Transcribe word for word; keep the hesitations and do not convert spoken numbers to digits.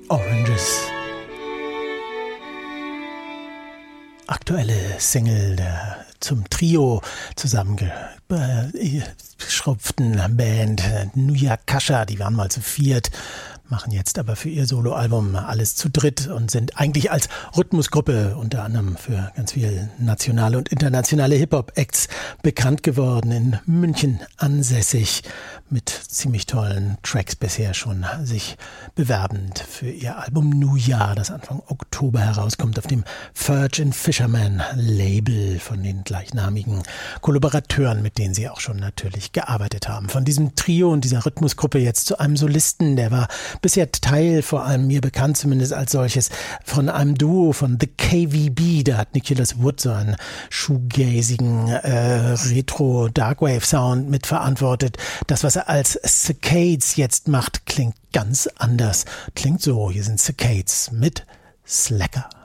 Oranges. Aktuelle Single der zum Trio zusammengeschrupften Band Nuyakasha. Die waren mal zu viert, machen jetzt aber für ihr Soloalbum alles zu dritt und sind eigentlich als Rhythmusgruppe unter anderem für ganz viele nationale und internationale Hip-Hop-Acts bekannt geworden, in München ansässig, mit ziemlich tollen Tracks bisher schon sich bewerbend für ihr Album Nuya, das Anfang Oktober herauskommt auf dem Ferg and Fisherman Label von den gleichnamigen Kollaborateuren, mit denen sie auch schon natürlich gearbeitet haben. Von diesem Trio und dieser Rhythmusgruppe jetzt zu einem Solisten, der war bisher Teil, vor allem mir bekannt zumindest als solches, von einem Duo von The K V B. Da hat Nicholas Wood so einen shoegazigen äh, Retro-Darkwave-Sound mitverantwortet. Das, was er als Saccades jetzt macht, klingt ganz anders. Klingt so, hier sind Saccades mit Slacker.